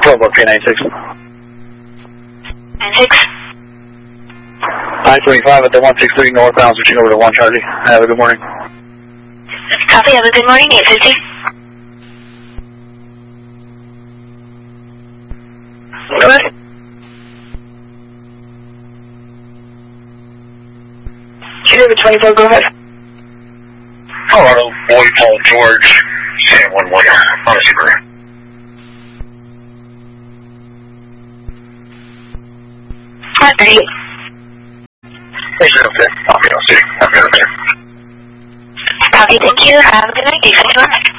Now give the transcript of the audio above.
12 up, K96. 96. I-25 at the 163 northbound, switching over to 1 Charlie. Have a good morning. Copy, have a good morning, 850. Go ahead. Geneva 24, go ahead. Colorado, Boy, Paul, George, San 11, on a Super. R38. Thanks, okay. I'll be on city. I'll be on there. Copy, thank you. Have a good night, 851.